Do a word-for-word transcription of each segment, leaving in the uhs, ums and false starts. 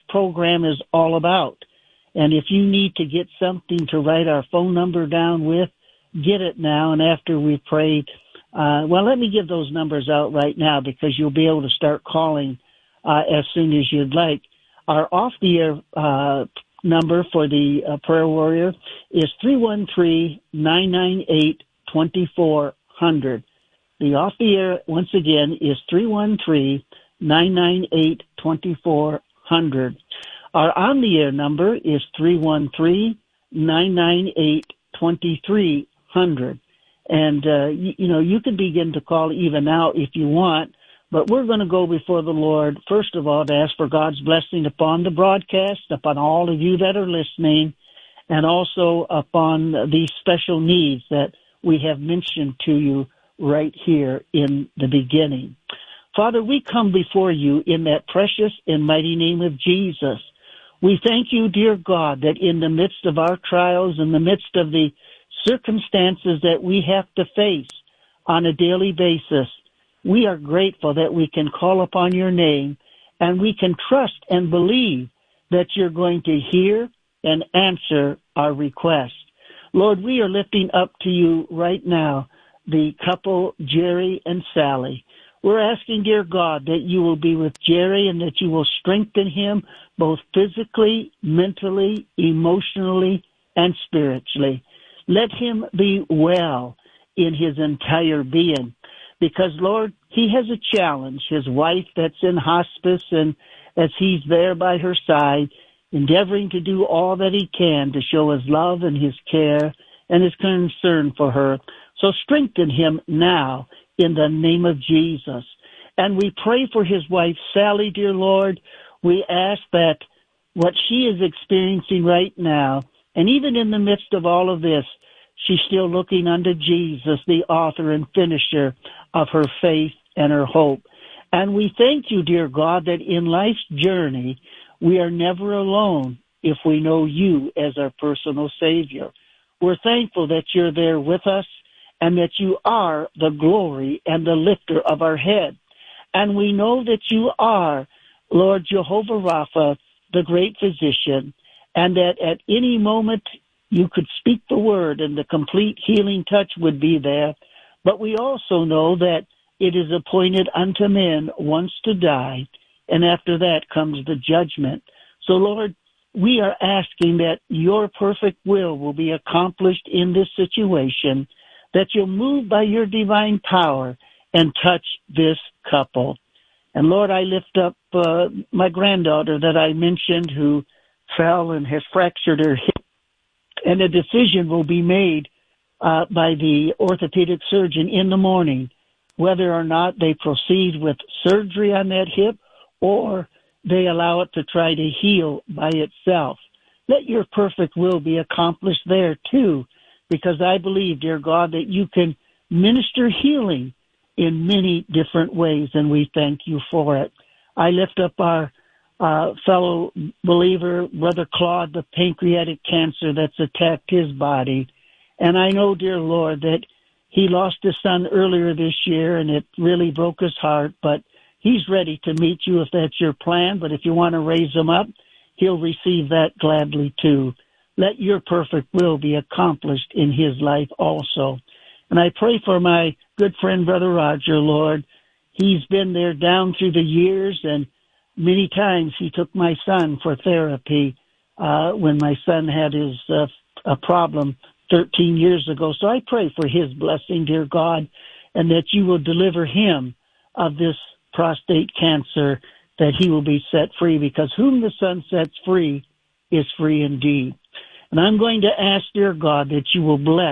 program is all about. And if you need to get something to write our phone number down with, get it now. And after we've prayed, uh, well, let me give those numbers out right now because you'll be able to start calling uh, as soon as you'd like. Our off-the-air uh, number for the uh, prayer warrior is three one three, nine nine eight, two four zero zero. The off-the-air, once again, is three one three, nine nine eight, two four zero zero. Our on-the-air number is three one three, nine nine eight, two three zero zero. And, uh, you, you know, you can begin to call even now if you want, but we're going to go before the Lord, first of all, to ask for God's blessing upon the broadcast, upon all of you that are listening, and also upon these special needs that we have mentioned to you right here in the beginning. Father, we come before you in that precious and mighty name of Jesus. We thank you, dear God, that in the midst of our trials, in the midst of the circumstances that we have to face on a daily basis, we are grateful that we can call upon your name and we can trust and believe that you're going to hear and answer our request. Lord, we are lifting up to you right now the couple, Jerry and Sally. We're asking, dear God, that you will be with Jerry and that you will strengthen him both physically, mentally, emotionally, and spiritually. Let him be well in his entire being because, Lord, he has a challenge. His wife that's in hospice, and as he's there by her side, endeavoring to do all that he can to show his love and his care and his concern for her. So strengthen him now in the name of Jesus. And we pray for his wife, Sally, dear Lord. We ask that what she is experiencing right now, and even in the midst of all of this, she's still looking unto Jesus, the author and finisher of her faith and her hope. And we thank you, dear God, that in life's journey, we are never alone if we know you as our personal Savior. We're thankful that you're there with us and that you are the glory and the lifter of our head. And we know that you are, Lord Jehovah Rapha, the great physician, and that at any moment you could speak the word and the complete healing touch would be there. But we also know that it is appointed unto men once to die, and after that comes the judgment. So, Lord, we are asking that your perfect will will be accomplished in this situation, that you'll move by your divine power and touch this couple. And, Lord, I lift up uh, my granddaughter that I mentioned who fell and has fractured her hip, and a decision will be made uh, by the orthopedic surgeon in the morning whether or not they proceed with surgery on that hip or they allow it to try to heal by itself. Let your perfect will be accomplished there too, because I believe, dear God, that you can minister healing in many different ways, and we thank you for it. I lift up our uh, fellow believer, Brother Claude, the pancreatic cancer that's attacked his body. And I know, dear Lord, that he lost his son earlier this year, and it really broke his heart, but he's ready to meet you if that's your plan. But if you want to raise him up, he'll receive that gladly too. Let your perfect will be accomplished in his life also. And I pray for my good friend, Brother Roger, Lord. He's been there down through the years, and many times he took my son for therapy uh, when my son had his uh, a problem thirteen years ago. So I pray for his blessing, dear God, and that you will deliver him of this prostate cancer, that he will be set free, because whom the Son sets free is free indeed. And I'm going to ask, dear God, that you will bless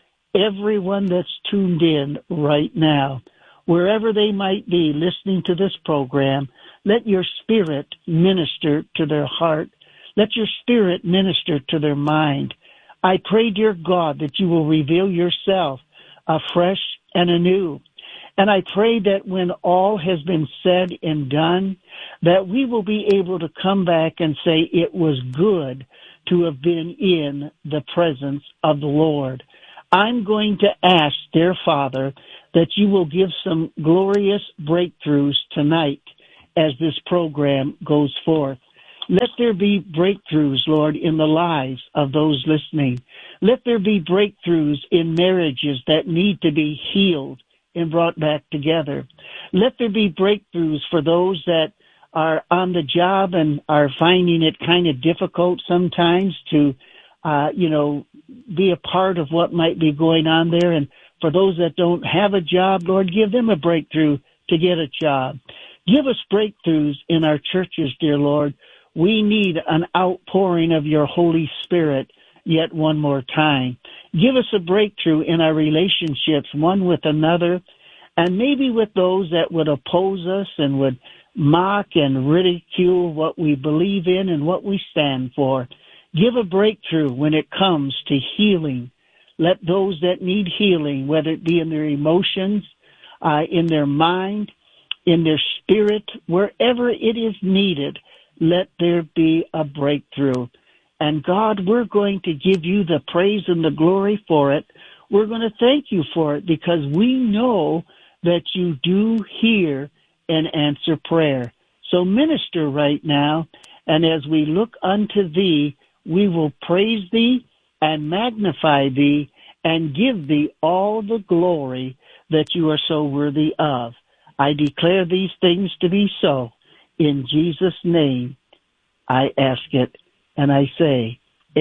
everyone that's tuned in right now, wherever they might be listening to this program. Let your spirit minister to their heart. Let your spirit minister to their mind. I pray, dear God, that you will reveal yourself afresh and anew. And I pray that when all has been said and done, that we will be able to come back and say it was good to have been in the presence of the Lord. I'm going to ask, dear Father, that you will give some glorious breakthroughs tonight as this program goes forth. Let there be breakthroughs, Lord, in the lives of those listening. Let there be breakthroughs in marriages that need to be healed and brought back together. Let there be breakthroughs for those that are on the job and are finding it kind of difficult sometimes to, uh, you know, be a part of what might be going on there. And for those that don't have a job, Lord, give them a breakthrough to get a job. Give us breakthroughs in our churches, dear Lord. We need an outpouring of your Holy Spirit yet one more time. Give us a breakthrough in our relationships, one with another, and maybe with those that would oppose us and would mock and ridicule what we believe in and what we stand for. Give a breakthrough when it comes to healing. Let those that need healing, whether it be in their emotions, uh, in their mind, in their spirit, wherever it is needed, let there be a breakthrough. And God, we're going to give you the praise and the glory for it. We're going to thank you for it because we know that you do hear and answer prayer. So minister right now, and as we look unto thee, we will praise thee and magnify thee and give thee all the glory that you are so worthy of. I declare these things to be so. In Jesus' name, I ask it, and I say,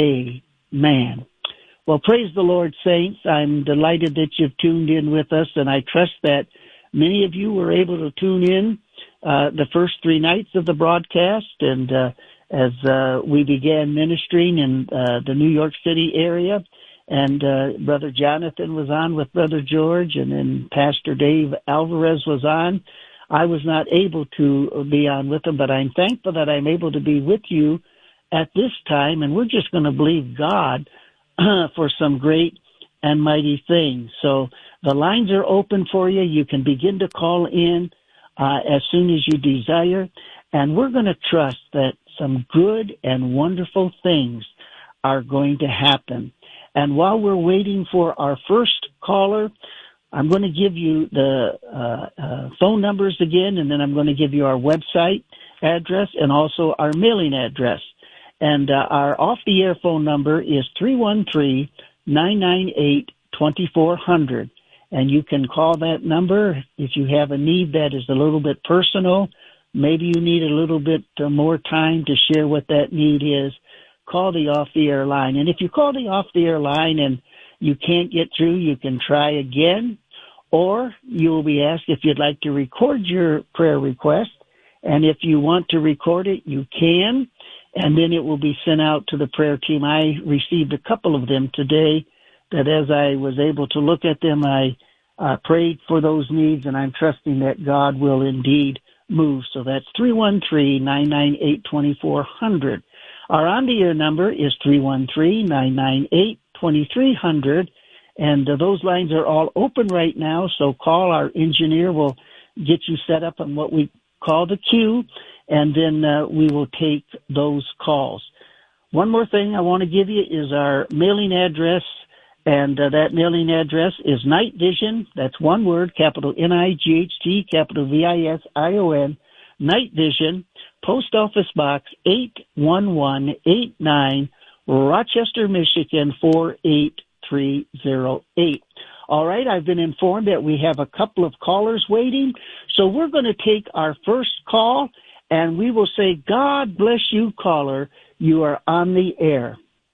amen. Well, praise the Lord, saints. I'm delighted that you've tuned in with us, and I trust that many of you were able to tune in uh, the first three nights of the broadcast, and uh, as uh, we began ministering in uh, the New York City area, and uh, Brother Jonathan was on with Brother George, and then Pastor Dave Alvarez was on. I was not able to be on with them, but I'm thankful that I'm able to be with you at this time, and we're just going to believe God uh, for some great and mighty things. So the lines are open for you. You can begin to call in uh, as soon as you desire, and we're going to trust that some good and wonderful things are going to happen. And while we're waiting for our first caller, I'm going to give you the uh, uh, phone numbers again, and then I'm going to give you our website address and also our mailing address. And uh, our off-the-air phone number is three one three, nine nine eight, two four zero zero. And you can call that number if you have a need that is a little bit personal. Maybe you need a little bit uh, more time to share what that need is. Call the off-the-air line. And if you call the off-the-air line and you can't get through, you can try again, or you will be asked if you'd like to record your prayer request. And if you want to record it, you can, and then it will be sent out to the prayer team. I received a couple of them today that as I was able to look at them, I uh, prayed for those needs, and I'm trusting that God will indeed move. So that's three one three, nine nine eight, two four zero zero. Our on-the-air number is three one three, nine nine eight, two three zero zero, and uh, those lines are all open right now, so call. Our engineer will get you set up on what we call the queue, and then uh, we will take those calls. One more thing I want to give you is our mailing address, and uh, that mailing address is Night Vision. That's one word, capital N I G H T, capital V I S I O N, Night Vision, Post Office Box eight one one eight nine, Rochester, Michigan, four eight three zero eight. All right, I've been informed that we have a couple of callers waiting, so we're going to take our first call, and we will say, God bless you, caller. You are on the air.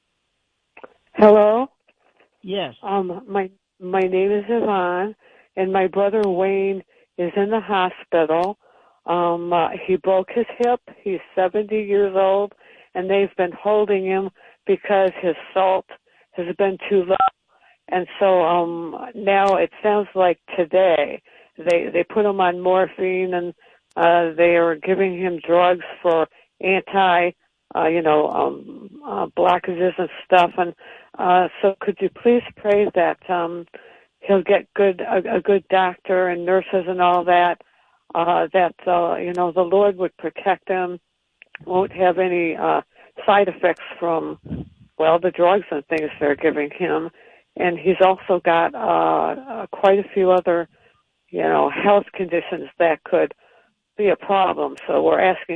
Hello? Yes. Um, my my name is Yvonne, and my brother Wayne is in the hospital. Um, uh, he broke his hip. He's seventy years old, and they've been holding him because his salt has been too low. And so um, now it sounds like today they they put him on morphine, and uh, they are giving him drugs for anti, uh, you know, um, uh, blockages and stuff. And uh, so could you please pray that um, he'll get good a, a good doctor and nurses and all that, uh, that, uh, you know, the Lord would protect him, won't have any uh, side effects from, well, the drugs and things they're giving him. And he's also got uh, uh, quite a few other, you know, health conditions that could be a problem. So we're asking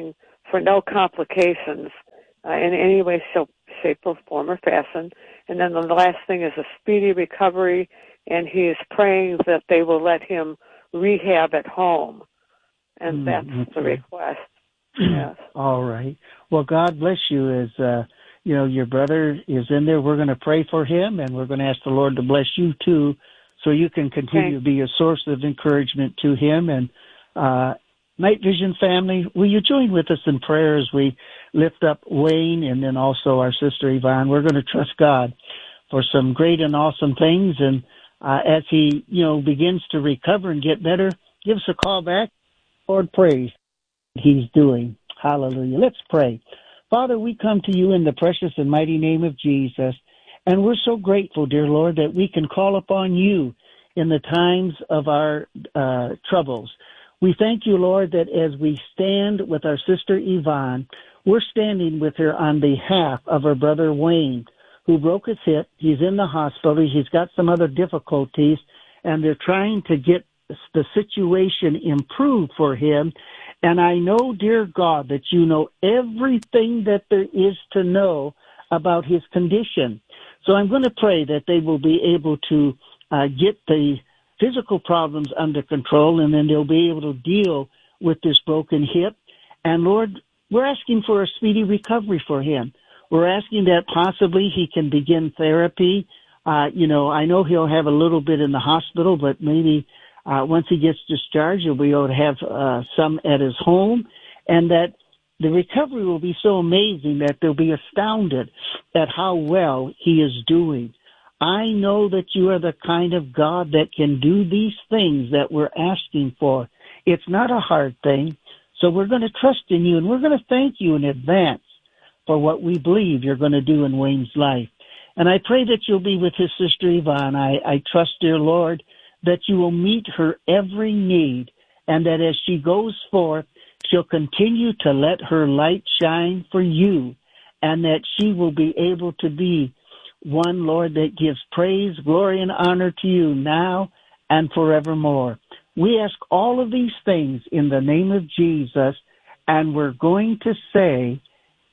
for no complications uh, in any way, shape, or form or fashion. And then the last thing is a speedy recovery, and he is praying that they will let him rehab at home. And Mm, that's okay. the request. Yes. All right. Well, God bless you. As uh, you know, your brother is in there. We're going to pray for him, and we're going to ask the Lord to bless you too, so you can continue Thanks. to be a source of encouragement to him. And uh, Night Vision family, will you join with us in prayer as we lift up Wayne and then also our sister Yvonne? We're going to trust God for some great and awesome things. And uh, as he, you know, begins to recover and get better, give us a call back. Lord, praise he's doing. Hallelujah. Let's pray. Father, we come to you in the precious and mighty name of Jesus, and we're so grateful, dear Lord, that we can call upon you in the times of our uh, troubles. We thank you, Lord, that as we stand with our sister Yvonne, we're standing with her on behalf of her brother Wayne, who broke his hip. He's in the hospital. He's got some other difficulties, and they're trying to get the situation improved for him. And I know, dear God, that you know everything that there is to know about his condition. So I'm going to pray that they will be able to uh, get the physical problems under control, and then they'll be able to deal with this broken hip. And Lord, we're asking for a speedy recovery for him. We're asking that possibly he can begin therapy. Uh, you know, I know he'll have a little bit in the hospital, but maybe uh, once he gets discharged, he'll be able to have uh, some at his home, and that the recovery will be so amazing that they'll be astounded at how well he is doing. I know that you are the kind of God that can do these things that we're asking for. It's not a hard thing, so we're going to trust in you, and we're going to thank you in advance for what we believe you're going to do in Wayne's life. And I pray that you'll be with his sister Yvonne. I, I trust, dear Lord, that you will meet her every need, and that as she goes forth, she'll continue to let her light shine for you, and that she will be able to be one, Lord, that gives praise, glory, and honor to you now and forevermore. We ask all of these things in the name of Jesus, and we're going to say,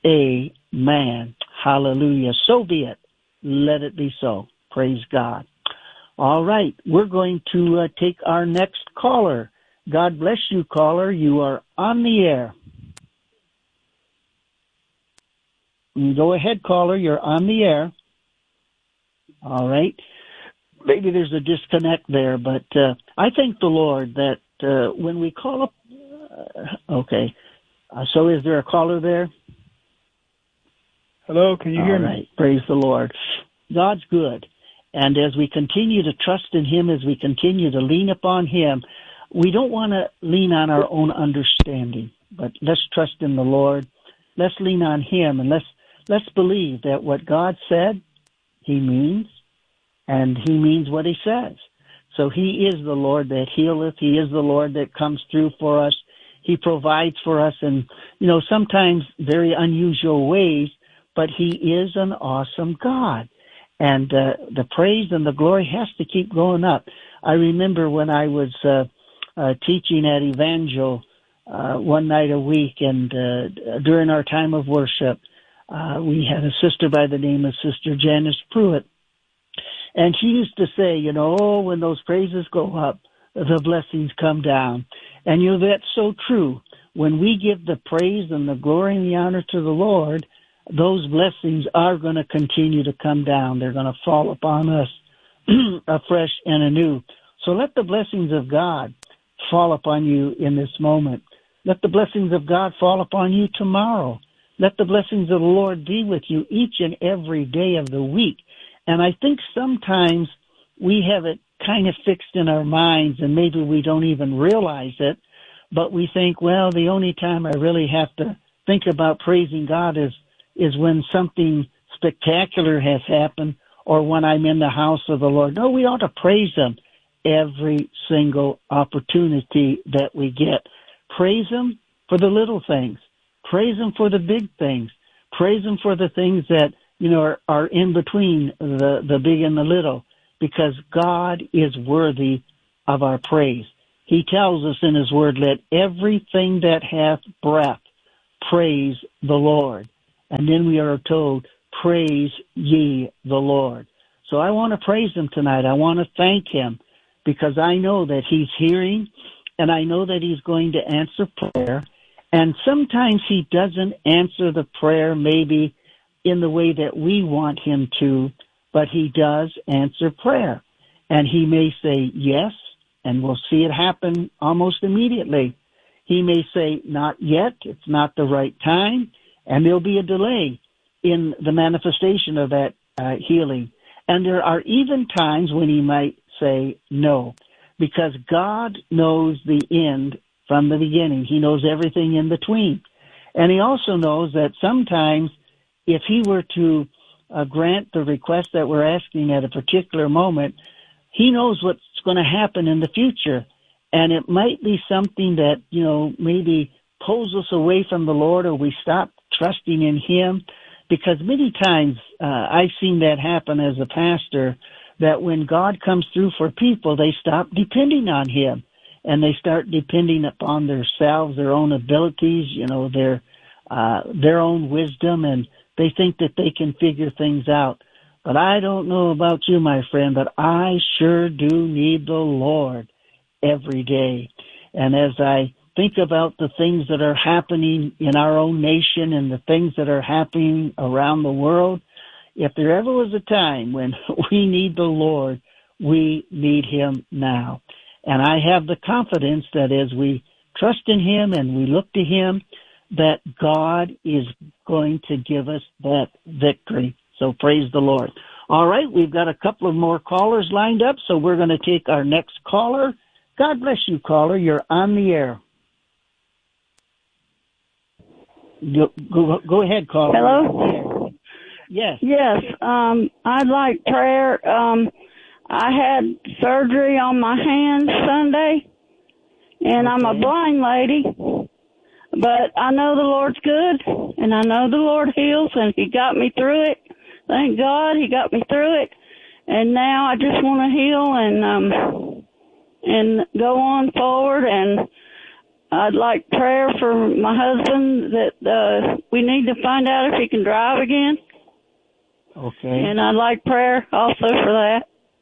amen. Hallelujah. So be it. Let it be so. Praise God. All right. We're going to uh, take our next caller. God bless you, caller. You are on the air. Go ahead, caller. You're on the air. All right. Maybe there's a disconnect there, but uh, I thank the Lord that uh, when we call up, uh, okay. Uh, so is there a caller there? Hello, can you All hear right. me? Praise the Lord. God's good. And as we continue to trust in him, as we continue to lean upon him, we don't want to lean on our own understanding, but let's trust in the Lord. Let's lean on him, and let's let's believe that what God said, he means, and he means what he says. So he is the Lord that healeth. He is the Lord that comes through for us. He provides for us in, you know, sometimes very unusual ways, but he is an awesome God. And uh, the praise and the glory has to keep going up. I remember when I was uh, uh, teaching at Evangel uh, one night a week, and uh, during our time of worship, uh, we had a sister by the name of Sister Janice Pruitt. And she used to say, you know, oh, when those praises go up, the blessings come down. And, you know, that's so true. When we give the praise and the glory and the honor to the Lord, those blessings are going to continue to come down. They're going to fall upon us afresh and anew. So let the blessings of God fall upon you in this moment. Let the blessings of God fall upon you tomorrow. Let the blessings of the Lord be with you each and every day of the week. And I think sometimes we have it kind of fixed in our minds, and maybe we don't even realize it, but we think, well, the only time I really have to think about praising God is is when something spectacular has happened, or when I'm in the house of the Lord. No, we ought to praise him every single opportunity that we get. Praise him for the little things. Praise him for the big things. Praise him for the things that, you know, are, are in between the, the big and the little, because God is worthy of our praise. He tells us in his word, let everything that hath breath praise the Lord. And then we are told, praise ye the Lord. So I want to praise him tonight. I want to thank him because I know that he's hearing and I know that he's going to answer prayer. And sometimes he doesn't answer the prayer maybe in the way that we want him to, but he does answer prayer. And he may say yes, and we'll see it happen almost immediately. He may say, not yet, it's not the right time, and there'll be a delay in the manifestation of that uh, healing. And there are even times when he might say no, because God knows the end from the beginning. He knows everything in between. And he also knows that sometimes if he were to uh, grant the request that we're asking at a particular moment, he knows what's going to happen in the future. And it might be something that, you know, maybe pulls us away from the Lord or we stop trusting in him. Because many times uh, I've seen that happen as a pastor, that when God comes through for people, they stop depending on him and they start depending upon themselves, their own abilities, you know, their uh, their own wisdom, and they think that they can figure things out. But I don't know about you, my friend, but I sure do need the Lord every day. And as I think about the things that are happening in our own nation and the things that are happening around the world, if there ever was a time when we need the Lord, we need him now. And I have the confidence that as we trust in him and we look to him, that God is going to give us that victory. So praise the Lord. All right, we've got a couple of more callers lined up, so we're going to take our next caller. God bless you, caller. You're on the air. Go, go, go ahead, caller. Hello? Yes. Yes, um, I'd like prayer. Um, I had surgery on my hand Sunday, and okay. I'm a blind lady, but I know the Lord's good, and I know the Lord heals, and he got me through it. Thank God he got me through it, and now I just want to heal and um, and go on forward, and I'd like prayer for my husband that uh, we need to find out if he can drive again. Okay. And I'd like prayer also for that.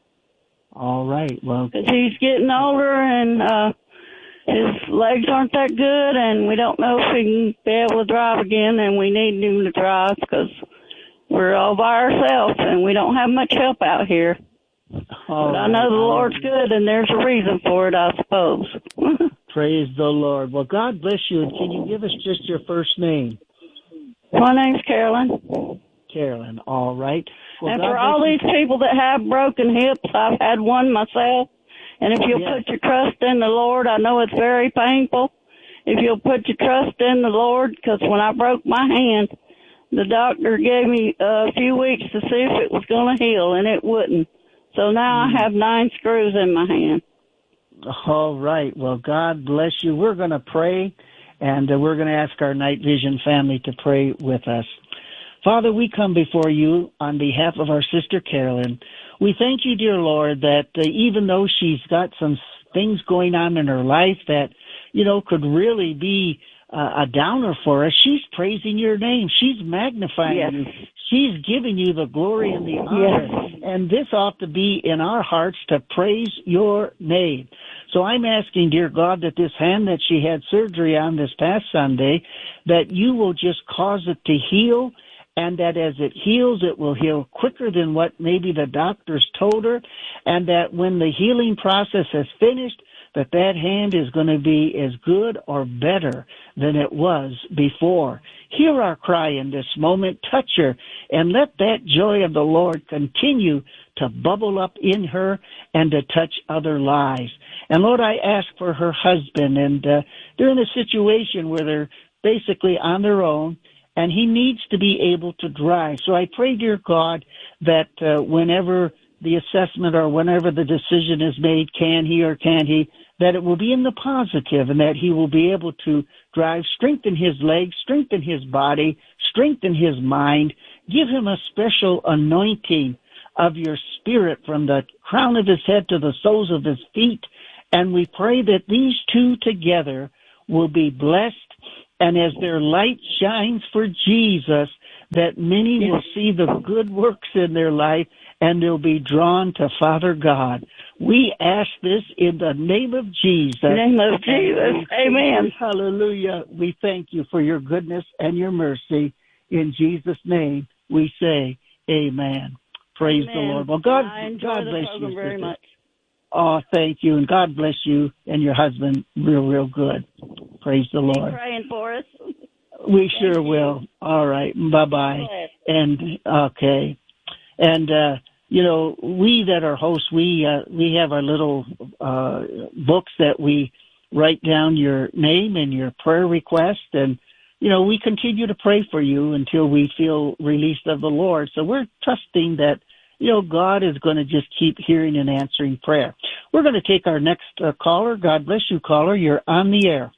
All right. Well, because he's getting older and uh, his legs aren't that good, and we don't know if he can be able to drive again, and we need him to drive because we're all by ourselves and we don't have much help out here. All but right. I know the Lord's good, and there's a reason for it, I suppose. Praise the Lord. Well, God bless you. And can you give us just your first name? My name's Carolyn. Carolyn. All right. Well, and God for all you. these people that have broken hips, I've had one myself. And if you'll yes. put your trust in the Lord, I know it's very painful. If you'll put your trust in the Lord, because when I broke my hand, the doctor gave me a few weeks to see if it was going to heal, and it wouldn't. So now mm. I have nine screws in my hand. All right. Well, God bless you. We're going to pray, and uh, we're going to ask our Night Vision family to pray with us. Father, we come before you on behalf of our sister Carolyn. We thank you, dear Lord, that uh, even though she's got some things going on in her life that, you know, could really be uh, a downer for us, she's praising your name. She's magnifying yes. you. She's giving you the glory and the honor. Yes. And this ought to be in our hearts to praise your name. So I'm asking, dear God, that this hand that she had surgery on this past Sunday, that you will just cause it to heal, and that as it heals, it will heal quicker than what maybe the doctors told her, and that when the healing process is finished, that that hand is going to be as good or better than it was before. Hear our cry in this moment. Touch her, and let that joy of the Lord continue to bubble up in her and to touch other lives. And Lord, I ask for her husband, and uh, they're in a situation where they're basically on their own, and he needs to be able to drive. So I pray, dear God, that uh, whenever the assessment or whenever the decision is made, can he or can't he, that it will be in the positive, and that he will be able to drive, strengthen his legs, strengthen his body, strengthen his mind, give him a special anointing of your spirit from the crown of his head to the soles of his feet. And we pray that these two together will be blessed And as their light shines for Jesus, that many will see the good works in their life and they'll be drawn to Father God. We ask this in the name of Jesus. In the name of Jesus. Amen. Hallelujah. We thank you for your goodness and your mercy. In Jesus' name, we say amen. Praise Amen. the Lord. Well, God, I enjoy God the bless program you, very sister. much. Oh, thank you. And God bless you and your husband real, real good. Praise the Keep Lord. praying for us. We Thank sure you. will. All right. Bye-bye. Bless. And, okay. And, uh, you know, we that are hosts, we, uh, we have our little, uh, books that we write down your name and your prayer request. And, you know, we continue to pray for you until we feel released of the Lord. So we're trusting that, you know, God is going to just keep hearing and answering prayer. We're going to take our next uh, caller. God bless you, caller. You're on the air.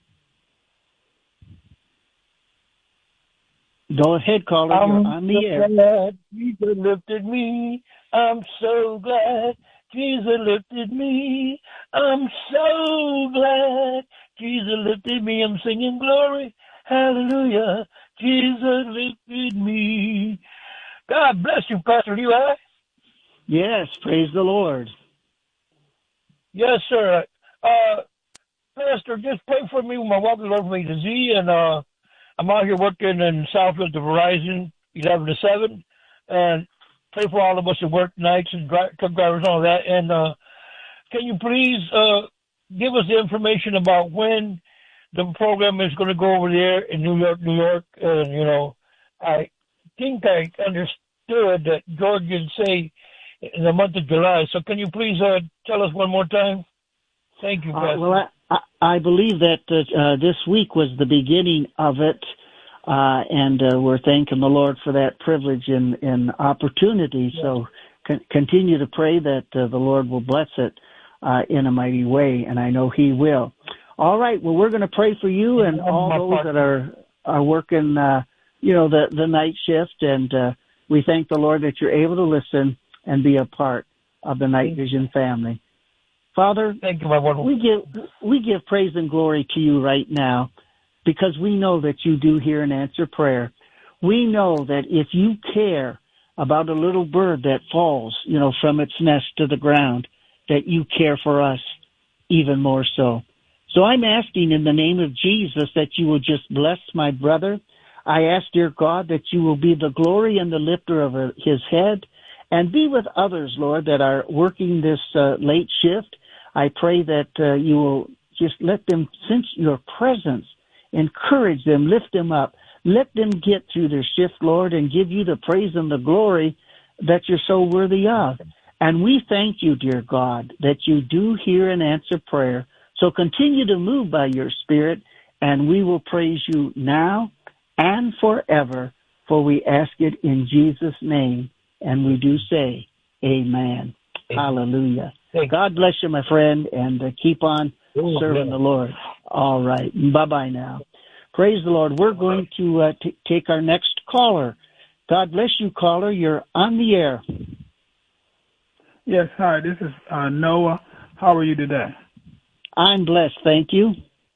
Go ahead, caller. You're I'm on the so air. glad Jesus lifted me. I'm so glad Jesus lifted me. I'm so glad Jesus lifted me. I'm singing glory. Hallelujah. Jesus lifted me. God bless you, Pastor Levi. Yes, praise the Lord. Yes, sir. Uh, Pastor, just pray for me when my walk is over me to Z, and uh, I'm out here working in Southfield to Verizon, eleven to seven, and pray for all of us that work nights and dri- truck drivers and all that. And uh, can you please uh, give us the information about when the program is going to go over there in New York, New York? And, you know, I think I understood that Georgians say in the month of July. So can you please uh, tell us one more time? Thank you, Pastor. Uh, well, I, I, I believe that uh, uh, this week was the beginning of it, uh, and uh, we're thanking the Lord for that privilege and, and opportunity. Yes. So con- continue to pray that uh, the Lord will bless it uh, in a mighty way, and I know He will. All right, well, we're going to pray for you and all those that are are working, uh, you know, the, the night shift, and uh, we thank the Lord that you're able to listen and be a part of the Night Vision family. Father, thank you, my wonderful. we give we give praise and glory to you right now because we know that you do hear and answer prayer. We know that if you care about a little bird that falls, you know, from its nest to the ground, that you care for us even more so. So I'm asking in the name of Jesus that you will just bless my brother. I ask, dear God, that you will be the glory and the lifter of his head and be with others, Lord, that are working this uh, late shift. I pray that uh, you will just let them sense your presence, encourage them, lift them up, let them get through their shift, Lord, and give you the praise and the glory that you're so worthy of. And we thank you, dear God, that you do hear and answer prayer. So continue to move by your Spirit, and we will praise you now and forever, for we ask it in Jesus' name, and we do say, amen. Amen. Hallelujah. God bless you, my friend, and uh, keep on oh, serving man. the Lord. All right. Bye-bye now. Praise the Lord. We're going to uh, t- take our next caller. God bless you, caller. You're on the air. Yes, hi. This is uh, Noah. How are you today? I'm blessed. Thank you.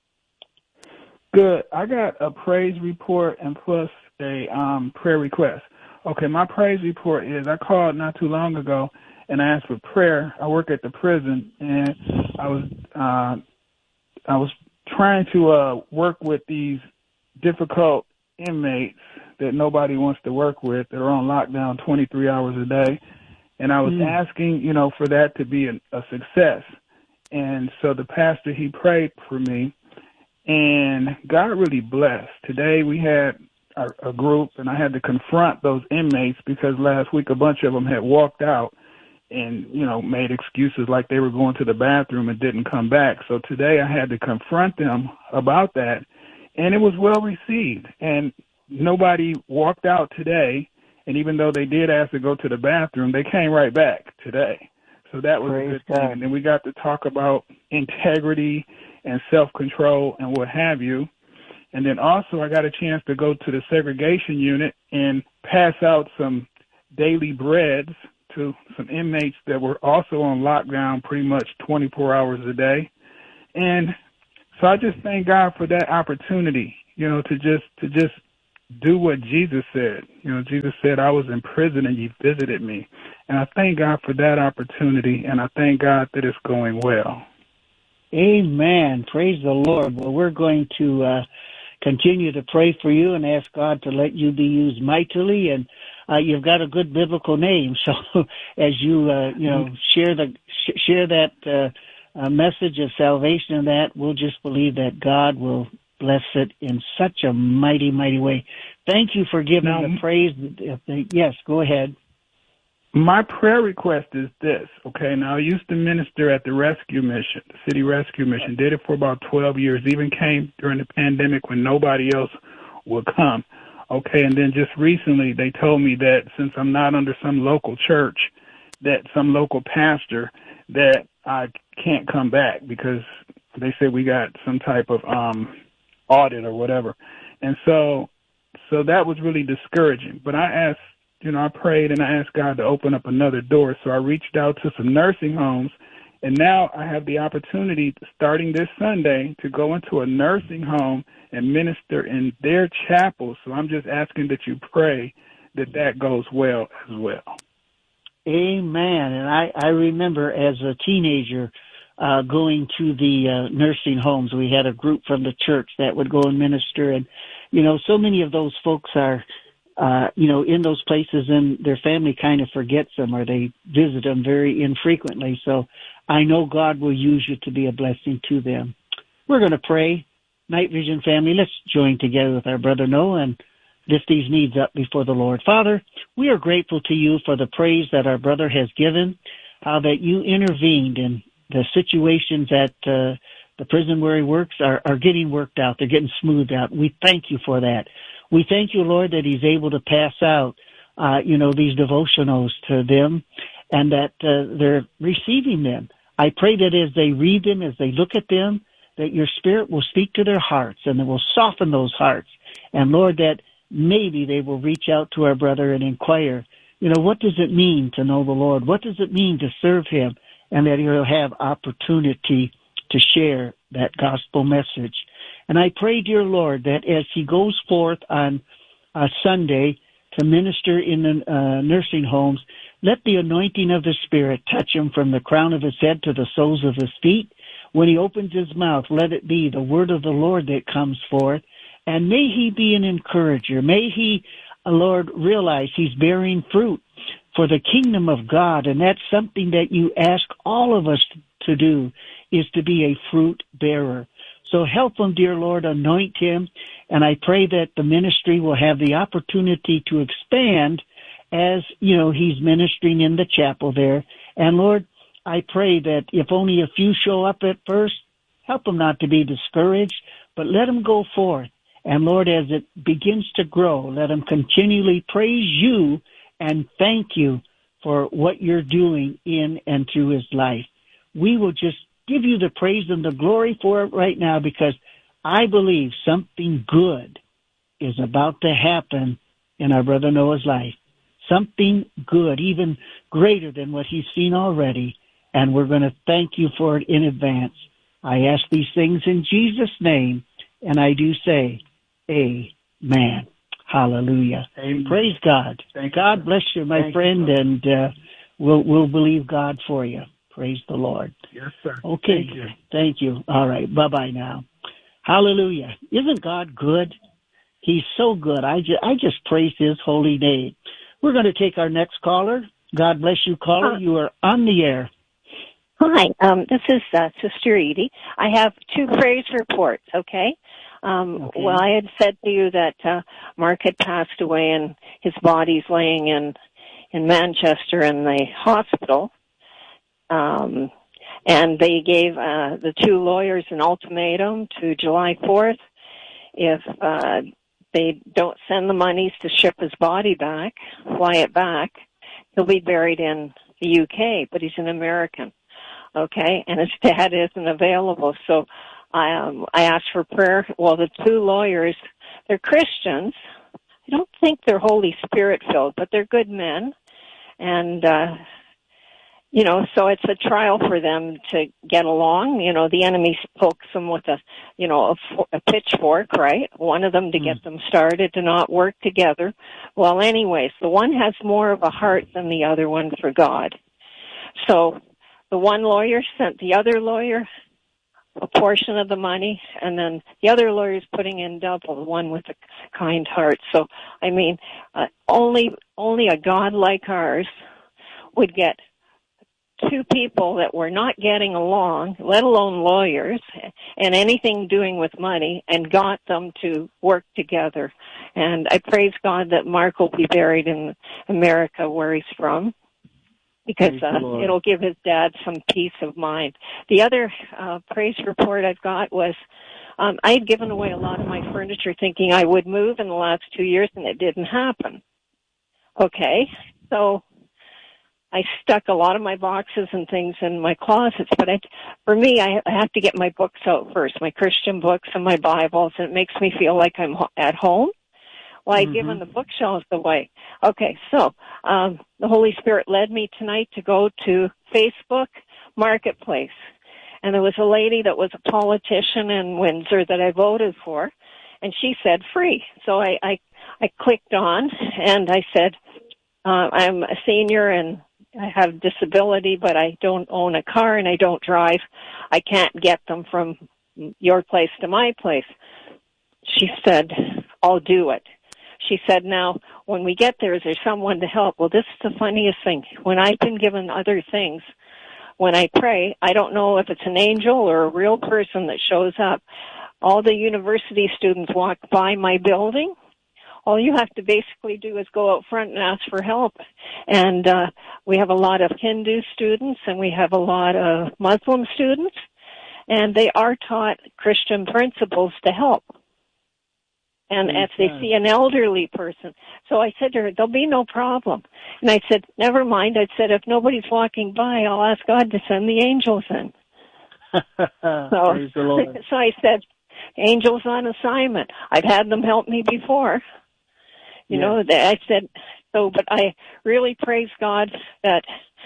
Good. I got a praise report and plus a um, prayer request. Okay, my praise report is I called not too long ago and I asked for prayer. I work at the prison, and I was uh, I was trying to uh, work with these difficult inmates that nobody wants to work with. They're on lockdown twenty-three hours a day, and I was mm. asking, you know, for that to be a, a success. And so the pastor, he prayed for me, and God really blessed. Today we had a, a group, and I had to confront those inmates because last week a bunch of them had walked out and, you know, made excuses like they were going to the bathroom and didn't come back. So today I had to confront them about that, and it was well received. And nobody walked out today, and even though they did ask to go to the bathroom, they came right back today. So that was Praise a good God. thing. And then we got to talk about integrity and self-control and what have you. And then also I got a chance to go to the segregation unit and pass out some daily breads to some inmates that were also on lockdown pretty much twenty-four hours a day. And so I just thank God for that opportunity. you know, to just to just do what Jesus said. You know, Jesus said, I was in prison and you visited me. And I thank God for that opportunity, and I thank God that it's going well. Amen. Praise the Lord. Well, we're going to uh, continue to pray for you and ask God to let you be used mightily. And uh, you've got a good biblical name. So as you, uh, you know, share the sh- share that uh, uh, message of salvation and that, we'll just believe that God will bless it in such a mighty, mighty way. Thank you for giving now, the praise. Yes, go ahead. My prayer request is this, okay? Now, I used to minister at the rescue mission, the city rescue mission. Did it for about twelve years, even came during the pandemic when nobody else would come, okay? And then just recently they told me that since I'm not under some local church, that some local pastor, that I can't come back because they said we got some type of um, audit or whatever. And so, so that was really discouraging. But I asked, You know, I prayed and I asked God to open up another door. So I reached out to some nursing homes, and now I have the opportunity, starting this Sunday, to go into a nursing home and minister in their chapel. So I'm just asking that you pray that that goes well as well. Amen. And I, I remember as a teenager uh, going to the uh, nursing homes. We had a group from the church that would go and minister. And, you know, so many of those folks are Uh, you know, in those places, and their family kind of forgets them or they visit them very infrequently. So I know God will use you to be a blessing to them. We're going to pray. Night Vision family, let's join together with our brother Noah and lift these needs up before the Lord. Father, we are grateful to you for the praise that our brother has given, how that you intervened in the situations at uh, the prison where he works are, are getting worked out. They're getting smoothed out. We thank you for that. We thank you, Lord, that he's able to pass out, uh, you know, these devotionals to them and that uh, they're receiving them. I pray that as they read them, as they look at them, that your Spirit will speak to their hearts and it will soften those hearts. And, Lord, that maybe they will reach out to our brother and inquire, you know, what does it mean to know the Lord? What does it mean to serve him? And that he'll have opportunity to share that gospel message. And I pray, dear Lord, that as he goes forth on a Sunday to minister in the uh, nursing homes, let the anointing of the Spirit touch him from the crown of his head to the soles of his feet. When he opens his mouth, let it be the word of the Lord that comes forth. And may he be an encourager. May he, uh, Lord, realize he's bearing fruit for the kingdom of God. And that's something that you ask all of us to do, is to be a fruit bearer. So help him, dear Lord, anoint him, and I pray that the ministry will have the opportunity to expand as, you know, he's ministering in the chapel there. And Lord, I pray that if only a few show up at first, help them not to be discouraged, but let them go forth. And Lord, as it begins to grow, let them continually praise you and thank you for what you're doing in and through his life. We will just give you the praise and the glory for it right now, because I believe something good is about to happen in our brother Noah's life. Something good, even greater than what he's seen already. And we're going to thank you for it in advance. I ask these things in Jesus' name, and I do say, amen. Hallelujah. Amen. Praise God. Thank God you. bless you, my Thank friend, you, and uh, we'll, we'll believe God for you. Praise the Lord. Yes, sir. Okay. Thank you. Thank you. All right. Bye-bye now. Hallelujah. Isn't God good? He's so good. I just, I just praise his holy name. We're going to take our next caller. God bless you, caller. You are on the air. Hi. Um, this is uh, Sister Edie. I have two praise reports, okay? Um, okay? Well, I had said to you that uh, Mark had passed away and his body's laying in, in Manchester in the hospital. Um, and they gave uh, the two lawyers an ultimatum to July fourth. If uh, they don't send the monies to ship his body back, fly it back, he'll be buried in the U K, but he's an American, okay? And his dad isn't available. So I, um, I asked for prayer. Well, the two lawyers, they're Christians. I don't think they're Holy Spirit-filled, but they're good men. And... Uh, you know, so it's a trial for them to get along. You know, the enemy pokes them with a, you know, a, a pitchfork, right? One of them to mm. get them started to not work together. Well, anyways, the one has more of a heart than the other one for God. So the one lawyer sent the other lawyer a portion of the money, and then the other lawyer is putting in double, the one with a kind heart. So, I mean, uh, only only a God like ours would get two people that were not getting along, let alone lawyers, and anything doing with money, and got them to work together. And I praise God that Mark will be buried in America, where he's from, because uh, it'll give his dad some peace of mind. The other uh, praise report I've got was um, I had given away a lot of my furniture thinking I would move in the last two years, and it didn't happen. Okay, so I stuck a lot of my boxes and things in my closets, but I, for me, I, I have to get my books out first, my Christian books and my Bibles, and it makes me feel like I'm ho- at home. Well, I'd mm-hmm. given the bookshelves away. Okay, so um, the Holy Spirit led me tonight to go to Facebook Marketplace. And there was a lady that was a politician in Windsor that I voted for, and she said free. So I, I, I clicked on, and I said, uh, I'm a senior and I have disability, but I don't own a car and I don't drive. I can't get them from your place to my place. She said, I'll do it. She said, now, when we get there, is there someone to help? Well, this is the funniest thing. When I've been given other things, when I pray, I don't know if it's an angel or a real person that shows up. All the university students walk by my building. All you have to basically do is go out front and ask for help. And uh, we have a lot of Hindu students, and we have a lot of Muslim students, and they are taught Christian principles to help. And if they see an elderly person. So I said to her, there'll be no problem. And I said, never mind. I said, if nobody's walking by, I'll ask God to send the angels in. so, Praise the Lord. So I said, angels on assignment. I've had them help me before. You yes. know, I said, so, but I really praise God that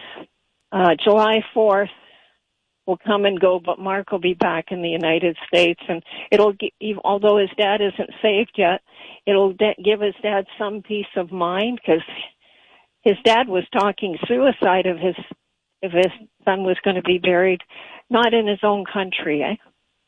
uh, July fourth, will come and go, but Mark will be back in the United States, and it'll, although his dad isn't saved yet, it'll de- give his dad some peace of mind, because his dad was talking suicide if his if his son was going to be buried, not in his own country, eh?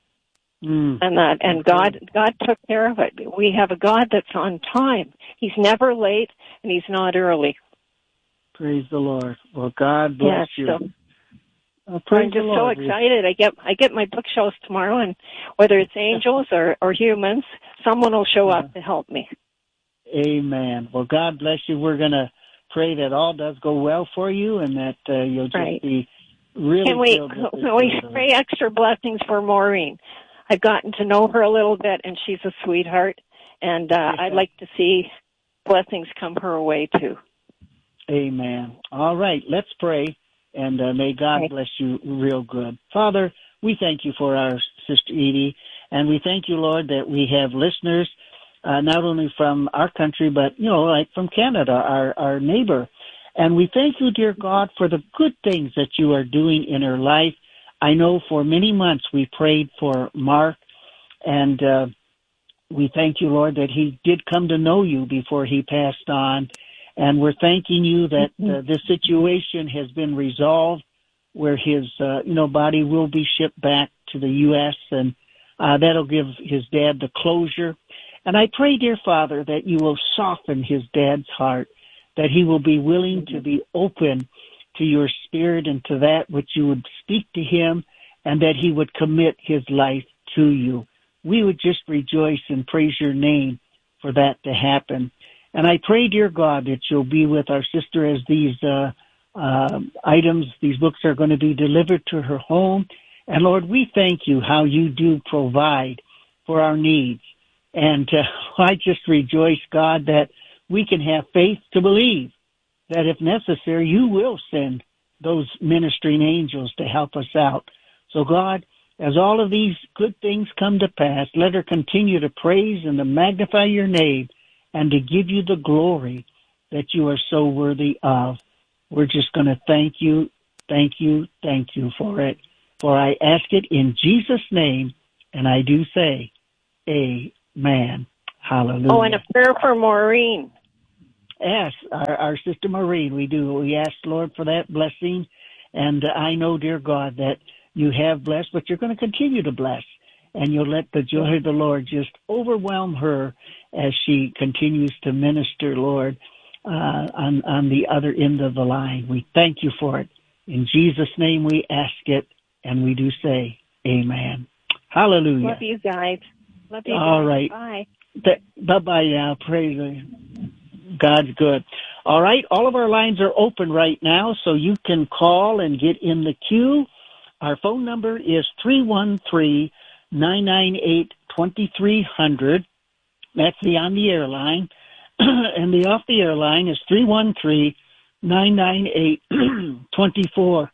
Mm. And that, and God, God took care of it. We have a God that's on time. He's never late, and he's not early. Praise the Lord. Well, God bless yes, you. So, Oh, I'm just so excited. I get I get my bookshelves tomorrow, and whether it's angels or, or humans, someone will show up to help me. Amen. Well, God bless you. We're going to pray that all does go well for you, and that uh, you'll just right. be really Can we, filled with can we pray extra blessings for Maureen? I've gotten to know her a little bit, and she's a sweetheart, and uh, yeah. I'd like to see blessings come her way, too. Amen. All right, let's pray. And uh, may God bless you real good. Father, we thank you for our Sister Edie, and we thank you, Lord, that we have listeners uh, not only from our country, but, you know, like from Canada, our, our neighbor. And we thank you, dear God, for the good things that you are doing in her life. I know for many months we prayed for Mark, and uh, we thank you, Lord, that he did come to know you before he passed on. And we're thanking you that uh, this situation has been resolved, where his, uh, you know, body will be shipped back to the U S, and uh, that'll give his dad the closure. And I pray, dear Father, that you will soften his dad's heart, that he will be willing to be open to your spirit and to that which you would speak to him, and that he would commit his life to you. We would just rejoice and praise your name for that to happen. And I pray, dear God, that you'll be with our sister as these uh, uh, items, these books are going to be delivered to her home. And, Lord, we thank you how you do provide for our needs. And uh, I just rejoice, God, that we can have faith to believe that if necessary, you will send those ministering angels to help us out. So, God, as all of these good things come to pass, let her continue to praise and to magnify your name, and to give you the glory that you are so worthy of. We're just going to thank you thank you, thank you for it. For I ask it in Jesus' name, and I do say, amen. Hallelujah. Oh, and a prayer for Maureen. Yes, our, our sister Maureen, we do. We ask, Lord, for that blessing. And uh, I know, dear God, that you have blessed, but you're going to continue to bless. And you'll let the joy of the Lord just overwhelm her as she continues to minister, Lord, uh, on, on the other end of the line. We thank you for it. In Jesus' name we ask it, and we do say, amen. Hallelujah. Love you guys. Love you All guys. right. Bye. Th- bye-bye now. Praise the God's good. All right. All of our lines are open right now, so you can call and get in the queue. Our phone number is three one three, nine nine eight, two three zero zero. That's the on-the-air line. And the off-the-air line is three one three, nine nine eight, two four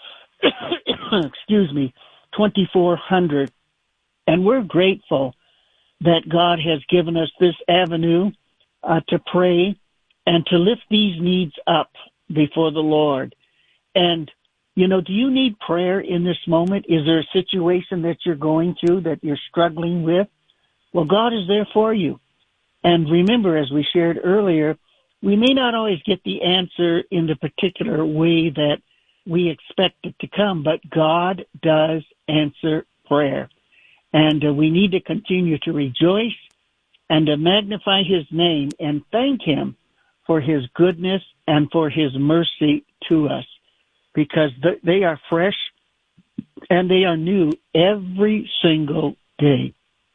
excuse me, twenty-four hundred. And we're grateful that God has given us this avenue uh, to pray and to lift these needs up before the Lord. And, you know, do you need prayer in this moment? Is there a situation that you're going through that you're struggling with? Well, God is there for you. And remember, as we shared earlier, we may not always get the answer in the particular way that we expect it to come, but God does answer prayer. And uh, we need to continue to rejoice and to magnify his name and thank him for his goodness and for his mercy to us, because th- they are fresh and they are new every single day.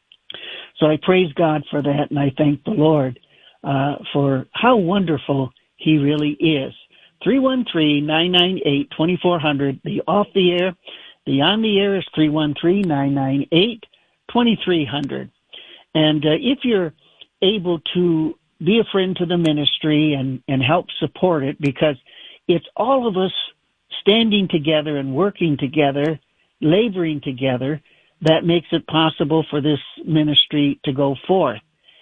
So I praise God for that, and I thank the Lord uh, for how wonderful he really is. three one three, nine nine eight, two four zero zero. The off the air. The on the air is three one three, nine nine eight, two three zero zero. And uh, if you're able to be a friend to the ministry and, and help support it, because it's all of us standing together and working together, laboring together, that makes it possible for this ministry to go forth.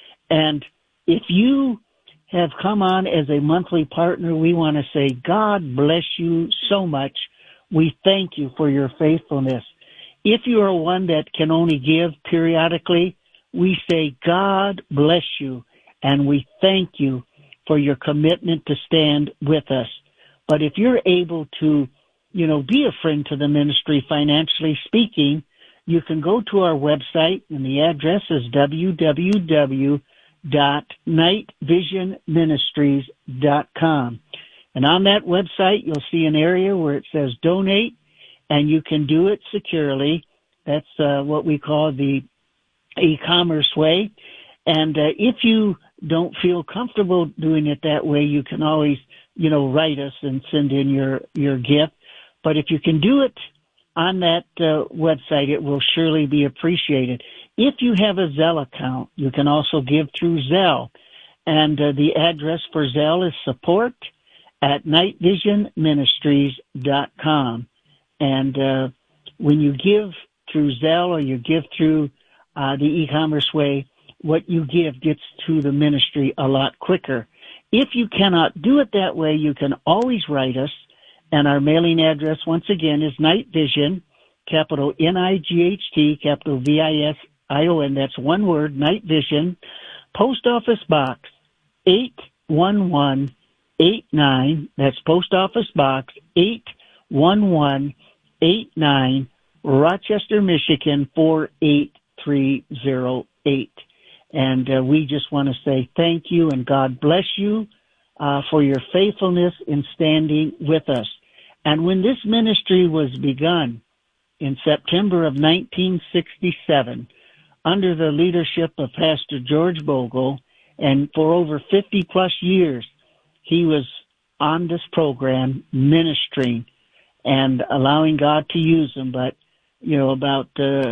And if you have come on as a monthly partner, we want to say, God bless you so much. We thank you for your faithfulness. If you are one that can only give periodically, we say, God bless you, and we thank you for your commitment to stand with us. But if you're able to, you know, be a friend to the ministry financially speaking, you can go to our website, and the address is w w w dot night vision ministries dot com. And on that website, you'll see an area where it says donate, and you can do it securely. That's uh, what we call the e-commerce way. And uh, if you don't feel comfortable doing it that way, you can always, you know, write us and send in your, your gift. But if you can do it on that uh, website, it will surely be appreciated. If you have a Zelle account, you can also give through Zelle. And uh, the address for Zelle is support at night vision ministries dot com. And uh, when you give through Zelle or you give through uh, the e-commerce way, what you give gets to the ministry a lot quicker. If you cannot do it that way, you can always write us. And our mailing address, once again, is Night Vision, capital N I G H T, capital V I S I O N. That's one word, Night Vision. Post Office Box eight one one eight nine. That's Post Office Box eight one one eight nine, Rochester, Michigan four eight three zero eight. And uh, we just want to say thank you and God bless you uh, for your faithfulness in standing with us. And when this ministry was begun in September of nineteen sixty-seven, under the leadership of Pastor George Bogle, and for over fifty plus years, he was on this program ministering and allowing God to use him. But, you know, about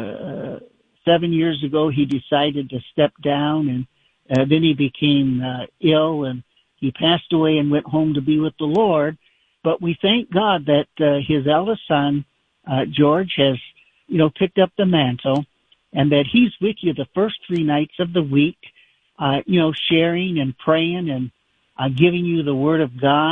uh, seven years ago, he decided to step down, and uh, then he became uh, ill, and he passed away and went home to be with the Lord. But we thank God that uh, his eldest son, uh, George, has, you know, picked up the mantle, and that he's with you the first three nights of the week, uh, you know, sharing and praying and uh, giving you the Word of God.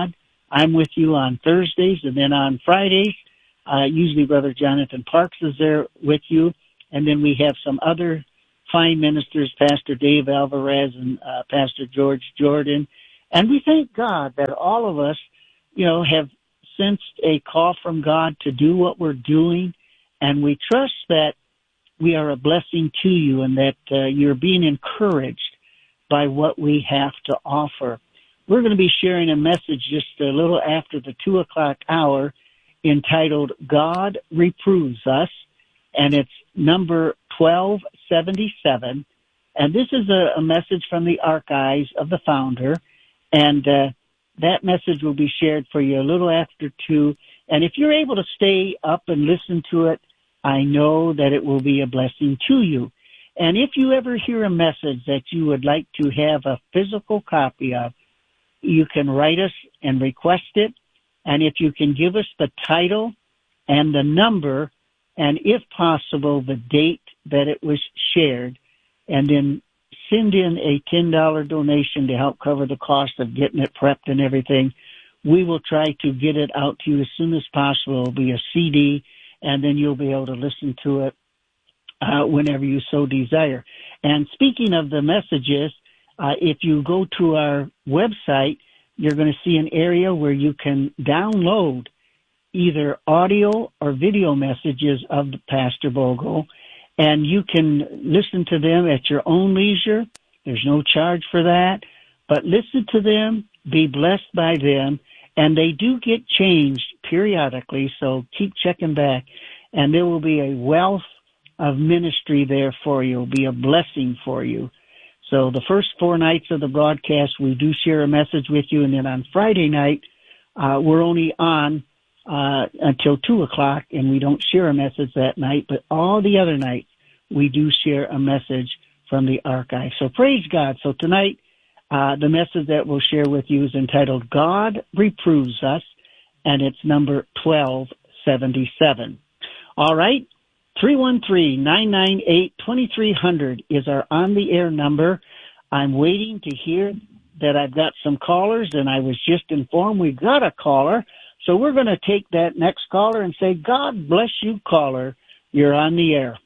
I'm with you on Thursdays, and then on Fridays, uh, usually Brother Jonathan Parks is there with you. And then we have some other fine ministers, Pastor Dave Alvarez and uh, Pastor George Jordan. And we thank God that all of us, you know, have sensed a call from God to do what we're doing. And we trust that we are a blessing to you and that uh, you're being encouraged by what we have to offer. We're going to be sharing a message just a little after the two o'clock hour entitled God Reproves Us, and it's number twelve seventy-seven. And this is a, a message from the archives of the founder, and uh, that message will be shared for you a little after two. And if you're able to stay up and listen to it, I know that it will be a blessing to you. And if you ever hear a message that you would like to have a physical copy of, you can write us and request it. And if you can give us the title and the number, and if possible, the date that it was shared, and then send in a ten dollars donation to help cover the cost of getting it prepped and everything, we will try to get it out to you as soon as possible. It'll be a C D, and then you'll be able to listen to it uh, whenever you so desire. And speaking of the messages, uh, if you go to our website, you're going to see an area where you can download either audio or video messages of Pastor Bogle, and you can listen to them at your own leisure. There's no charge for that, but listen to them, be blessed by them, and they do get changed periodically, so keep checking back, and there will be a wealth of ministry there for you. It will be a blessing for you. So the first four nights of the broadcast, we do share a message with you, and then on Friday night, uh, we're only on uh, until two o'clock, and we don't share a message that night, but all the other nights, we do share a message from the archive. So praise God. So tonight, uh, the message that we'll share with you is entitled God Reproves Us, and it's number twelve seventy-seven. All right. three one three, nine nine eight, two three zero zero is our on-the-air number. I'm waiting to hear that I've got some callers, and I was just informed we got a caller. So we're going to take that next caller and say, God bless you, caller. You're on the air.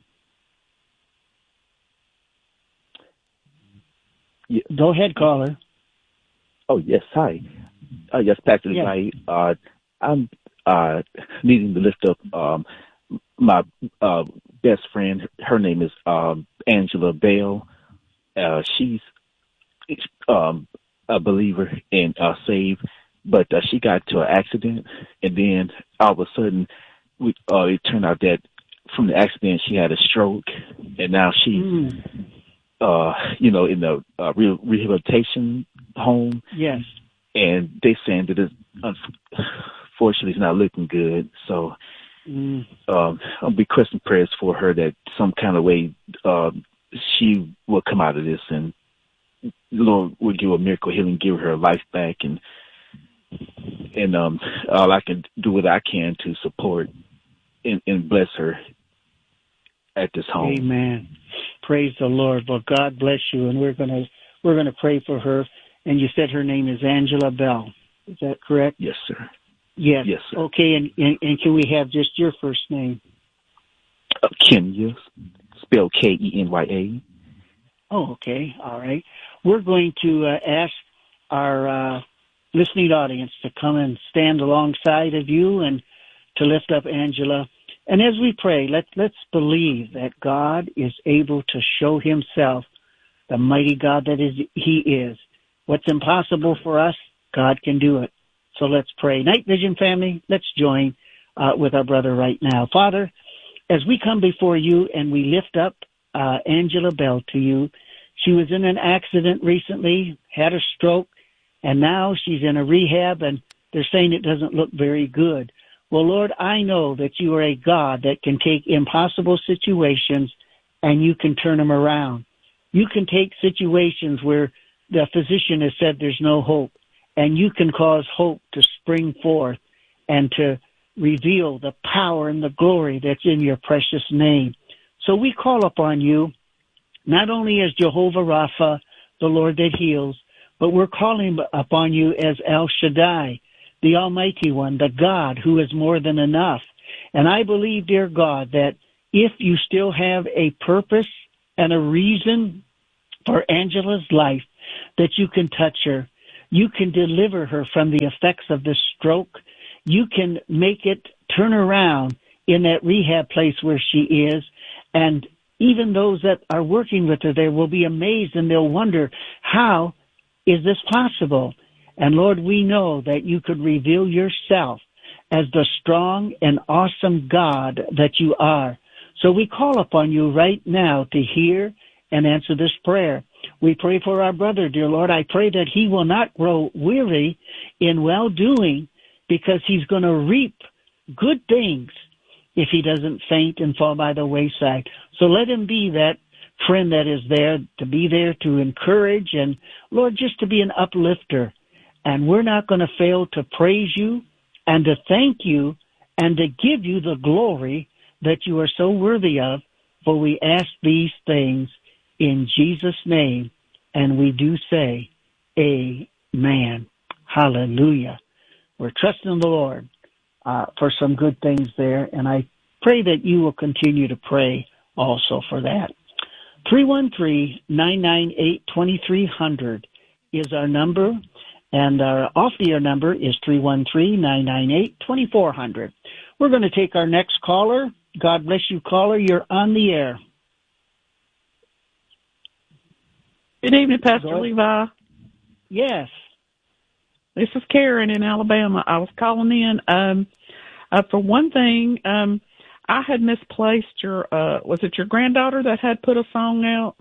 Yeah. Go ahead, caller. Oh, yes. Hi. Uh, yes, Pastor Yes. Desai. Uh, I'm uh, needing to lift up um, my uh, best friend. Her name is um, Angela Bell. Uh, she's um, a believer and uh, saved, but uh, she got into an accident, and then all of a sudden, we, uh, it turned out that from the accident she had a stroke, and now she's, Mm. uh, you know, in the uh, re- rehabilitation home. Yes. And they saying that it's unfortunately it's not looking good. So Mm. um, I'll be requesting prayers for her that some kind of way uh, she will come out of this, and the Lord will give her a miracle healing, give her life back, and and um, all I can do what I can to support and, and bless her at this home. Amen. Praise the Lord. Well, God bless you, and we're gonna we're gonna pray for her. And you said her name is Angela Bell. Is that correct? Yes, sir. Yes. Yes, sir. Okay, and, and, and can we have just your first name? Uh, Kenya, spelled K E N Y A. Oh, okay. All right. We're going to uh, ask our uh, listening audience to come and stand alongside of you and to lift up Angela. And as we pray, let, let's believe that God is able to show himself the mighty God that is he is. What's impossible for us, God can do it. So let's pray. Night Vision family, let's join uh, with our brother right now. Father, as we come before you and we lift up uh, Angela Bell to you, she was in an accident recently, had a stroke, and now she's in a rehab, and they're saying it doesn't look very good. Well, Lord, I know that you are a God that can take impossible situations and you can turn them around. You can take situations where the physician has said there's no hope, and you can cause hope to spring forth and to reveal the power and the glory that's in your precious name. So we call upon you, not only as Jehovah Rapha, the Lord that heals, but we're calling upon you as El Shaddai, the Almighty One, the God who is more than enough. And I believe, dear God, that if you still have a purpose and a reason for Angela's life, that you can touch her. You can deliver her from the effects of this stroke. You can make it turn around in that rehab place where she is. And even those that are working with her there will be amazed and they'll wonder, how is this possible? And Lord, we know that you could reveal yourself as the strong and awesome God that you are. So we call upon you right now to hear and answer this prayer. We pray for our brother, dear Lord. I pray that he will not grow weary in well-doing, because he's going to reap good things if he doesn't faint and fall by the wayside. So let him be that friend that is there, to be there to encourage and, Lord, just to be an uplifter. And we're not going to fail to praise you and to thank you and to give you the glory that you are so worthy of, for we ask these things in Jesus' name, and we do say, amen. Hallelujah. We're trusting the Lord uh, for some good things there, and I pray that you will continue to pray also for that. three one three, nine nine eight, two three zero zero is our number, and our off-the-air number is three one three, nine nine eight, two four zero zero. We're going to take our next caller. God bless you, caller. You're on the air. Good evening, Pastor Levi. Yes. This is Karen in Alabama. I was calling in. Um, uh, for one thing, um, I had misplaced your, uh, was it your granddaughter that had put a song out?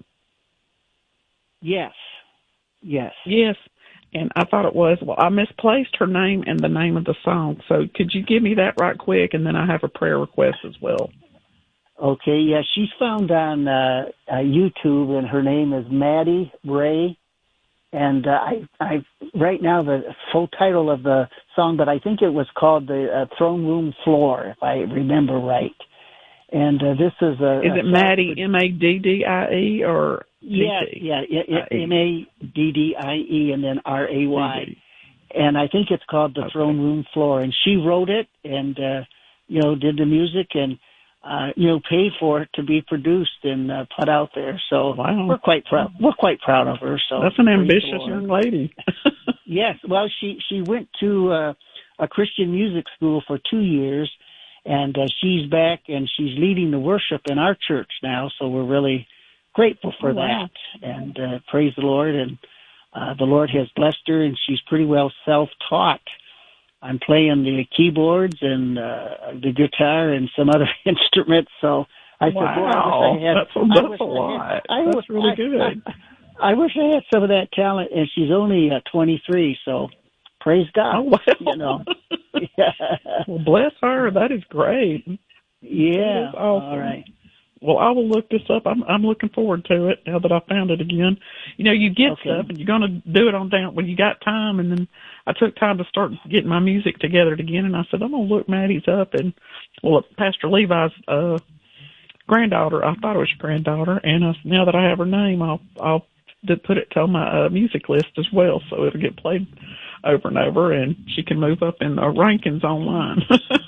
Yes. Yes. Yes. And I thought it was, well, I misplaced her name and the name of the song. So could you give me that right quick? And then I have a prayer request as well. Okay, yeah, she's found on uh, uh, YouTube, and her name is Maddie Ray. And uh, I, I, right now the full title of the song, but I think it was called the uh, Throne Room Floor, if I remember right. And uh, this is a... Is it a Maddie, M A D D I E, or Yeah, yeah, M A D D I E and then R A Y. And I think it's called the okay. Throne Room Floor. And she wrote it and, uh, you know, did the music and, uh, you know, paid for it to be produced and uh, put out there. So wow. we're quite proud. We're quite proud of her. So that's an ambitious young lady. Yes. Well, she, she went to uh, a Christian music school for two years, and uh, she's back and she's leading the worship in our church now. So we're really grateful for oh, wow. that, and uh, praise the Lord. And uh, the Lord has blessed her, and she's pretty well self-taught. I'm playing the keyboards and uh, the guitar and some other instruments. So I wow. said, boy, I wish I had. That's, I that's wish a I lot. Had, I that's wish, really I, good. I, I wish I had some of that talent, and she's only uh, twenty-three. So praise God. Oh, well. You know. Yeah. Well, bless her. That is great. Yeah. That is awesome. All right. Well, I will look this up. I'm I'm looking forward to it now that I found it again. You know, you get okay. stuff and you're going to do it on down when you got time. And then I took time to start getting my music together again. And I said, I'm going to look Maddie's up. And, well, Pastor Levi's uh, granddaughter, I thought it was your granddaughter. And I, now that I have her name, I'll I'll put it to my uh, music list as well. So it'll get played over and over. And she can move up in the rankings online.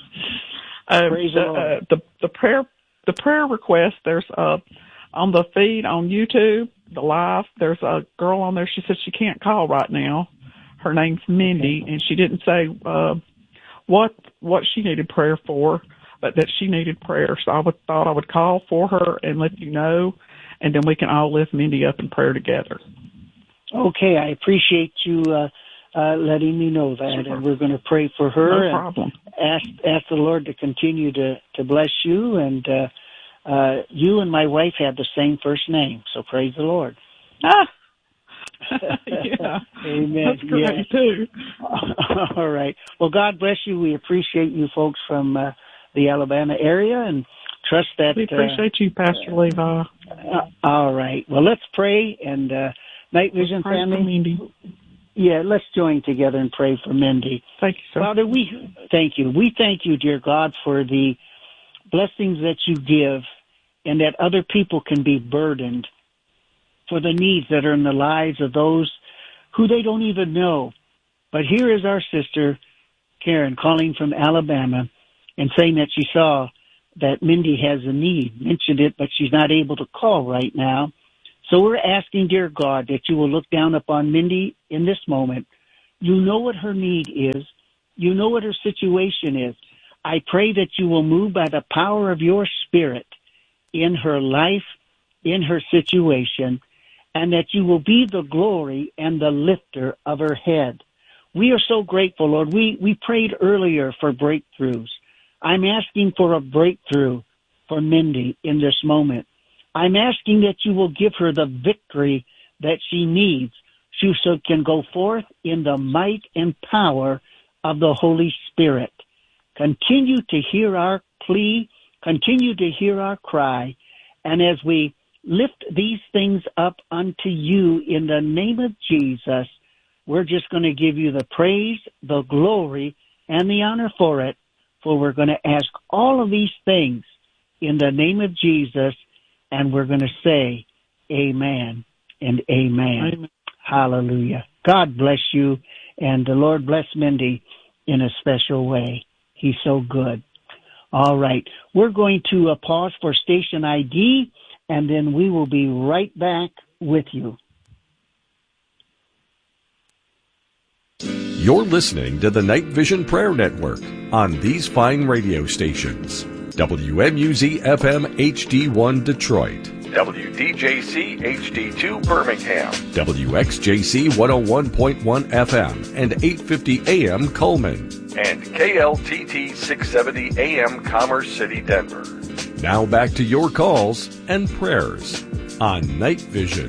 uh, Praise the, the Lord. Uh, the, the prayer... The prayer request, there's uh on the feed on YouTube, the live, there's a girl on there. She said she can't call right now. Her name's Mindy, okay. and she didn't say uh, what what she needed prayer for, but that she needed prayer. So I would, thought I would call for her and let you know, and then we can all lift Mindy up in prayer together. Okay, I appreciate you uh, uh, letting me know that, Sure. and we're going to pray for her. No problem. Ask, ask the Lord to continue to, to bless you, and uh, uh, you and my wife have the same first name, so praise the Lord. Ah, yeah. Amen. That's great, yes. too. All right. Well, God bless you. We appreciate you folks from uh, the Alabama area, and trust that... We appreciate uh, you, Pastor uh, Levi. Uh, all right. Well, let's pray, and uh, Night Vision let's pray family... for Mindy. Yeah, let's join together and pray for Mindy. Thank you, sir. Father, we thank you. We thank you, dear God, for the blessings that you give and that other people can be burdened for the needs that are in the lives of those who they don't even know. But here is our sister Karen calling from Alabama and saying that she saw that Mindy has a need, mentioned it, but she's not able to call right now. So we're asking, dear God, that you will look down upon Mindy in this moment. You know what her need is. You know what her situation is. I pray that you will move by the power of your Spirit in her life, in her situation, and that you will be the glory and the lifter of her head. We are so grateful, Lord. We, we prayed earlier for breakthroughs. I'm asking for a breakthrough for Mindy in this moment. I'm asking that you will give her the victory that she needs so she can go forth in the might and power of the Holy Spirit. Continue to hear our plea, continue to hear our cry, and as we lift these things up unto you in the name of Jesus, we're just going to give you the praise, the glory, and the honor for it, for we're going to ask all of these things in the name of Jesus, and we're going to say amen and amen. Amen. Hallelujah. God bless you, and the Lord bless Mindy in a special way. He's so good. All right. We're going to uh, pause for station I D, and then we will be right back with you. You're listening to the Night Vision Prayer Network on these fine radio stations. W M U Z F M H D one Detroit. W D J C H D two Birmingham. W X J C one oh one point one F M and eight fifty A M Coleman. And K L T T six seventy A M Commerce City, Denver. Now back to your calls and prayers on Night Vision.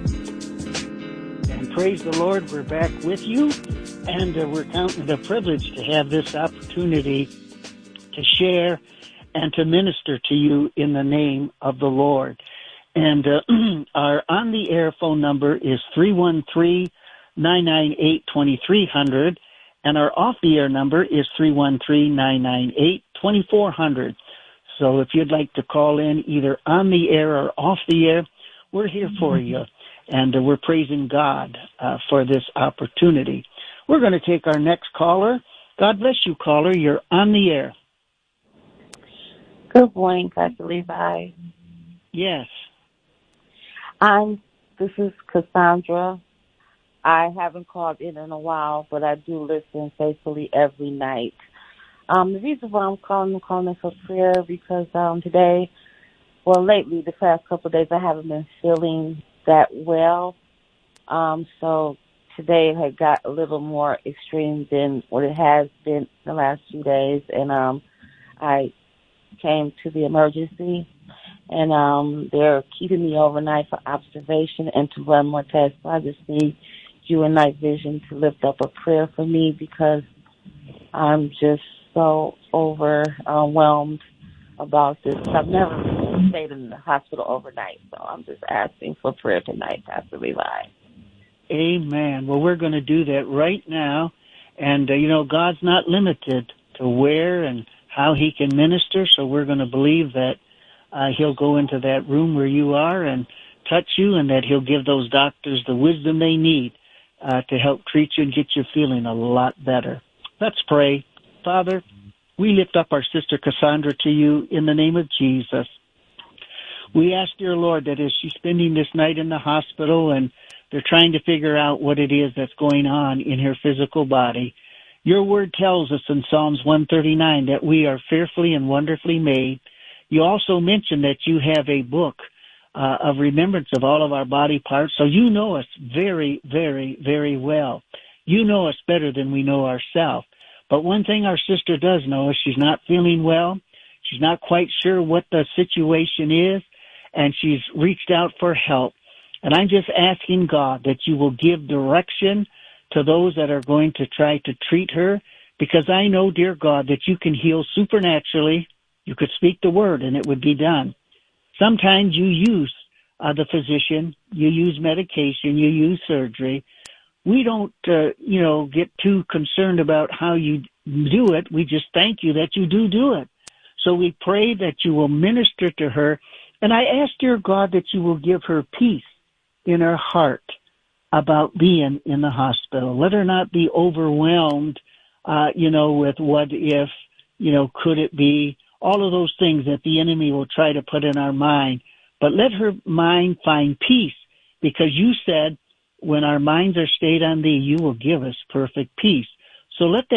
And praise the Lord, we're back with you, and uh, we're counting the privilege to have this opportunity to share and to minister to you in the name of the Lord. And uh, our on-the-air phone number is three one three, nine nine eight, two three zero zero, and our off-the-air number is three one three, nine nine eight, two four zero zero. So if you'd like to call in either on the air or off the air, we're here for you, and uh, we're praising God uh, for this opportunity. We're going to take our next caller. God bless you, caller. You're on the air. Good morning, Pastor Levi. Yes. I'm, this is Cassandra. I haven't called in in a while, but I do listen faithfully every night. Um, the reason why I'm calling, I'm calling for prayer because um, today, well, lately, the past couple of days, I haven't been feeling that well. Um, so today it had got a little more extreme than what it has been the last few days, and um, I came to the emergency, and um, they're keeping me overnight for observation and to run more tests. So I just need you and Night Vision to lift up a prayer for me because I'm just so overwhelmed about this. I've never stayed in the hospital overnight, so I'm just asking for prayer tonight, Pastor Levi. Amen. Well, we're going to do that right now, and, uh, you know, God's not limited to where and how he can minister, so we're going to believe that uh, he'll go into that room where you are and touch you, and that he'll give those doctors the wisdom they need uh, to help treat you and get you feeling a lot better. Let's pray. Father, we lift up our sister Cassandra to you in the name of Jesus. We ask, dear Lord, that as she's spending this night in the hospital and they're trying to figure out what it is that's going on in her physical body, your word tells us in Psalms one thirty-nine that we are fearfully and wonderfully made. You also mentioned that you have a book uh, of remembrance of all of our body parts, so you know us very, very, very well. You know us better than we know ourselves. But one thing our sister does know is she's not feeling well. She's not quite sure what the situation is, and she's reached out for help. And I'm just asking God that you will give direction to those that are going to try to treat her, because I know, dear God, that you can heal supernaturally. You could speak the word and it would be done. Sometimes you use uh, the physician, you use medication, you use surgery. We don't, uh, you know, get too concerned about how you do it. We just thank you that you do do it. So we pray that you will minister to her. And I ask, dear God, that you will give her peace in her heart about being in the hospital. Let her not be overwhelmed uh, you know, with what if, you know, could it be, all of those things that the enemy will try to put in our mind. But let her mind find peace, because you said, when our minds are stayed on thee, you will give us perfect peace. So let that